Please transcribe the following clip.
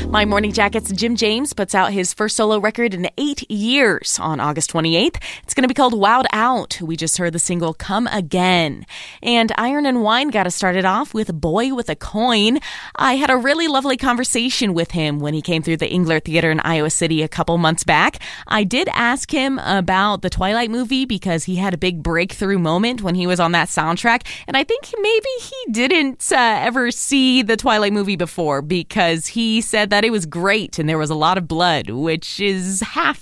My Morning Jacket's Jim James puts out his first solo record in 8 years on August 28th. It's going to be called Wowed Out. We just heard the single Come Again. And Iron and Wine got us started off with Boy with a Coin. I had a really lovely conversation with him when he came through the Engler Theater in Iowa City a couple months back. I did ask him about the Twilight movie because he had a big breakthrough moment when he was on that soundtrack. And I think maybe he didn't ever see the Twilight movie before because he said that it was great and there was a lot of blood, which is half